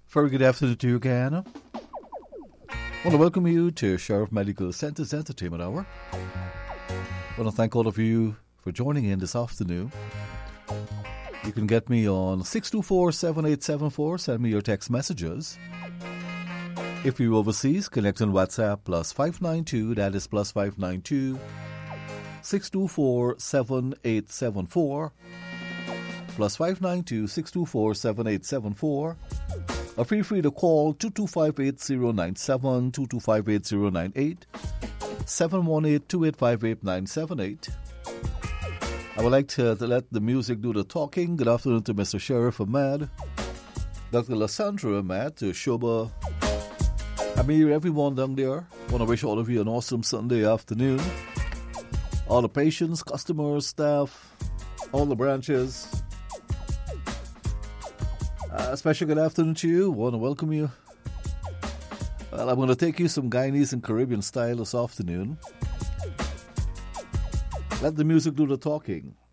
Very good afternoon to you again. I want to welcome you to Sheriff Medical Center's Entertainment Hour. I want to thank all of you for joining in this afternoon. You can get me on 624-7874. Send me your text messages. If you're overseas, connect on WhatsApp +592. That is +592 624-7874. +592 624-7874. Or feel free to call 225-8097, 225-8098, 718-285-8978. I would like to let the music do the talking. Good afternoon to Mr. Sheriff Ahmed, Dr. Lysandra Ahmed, to Shoba, Amir, everyone down there. I want to wish all of you an awesome Sunday afternoon. All the patients, customers, staff, all the branches. A special good afternoon to you. I want to welcome you. Well, I'm going to take you some Guyanese and Caribbean style this afternoon. Let the music do the talking.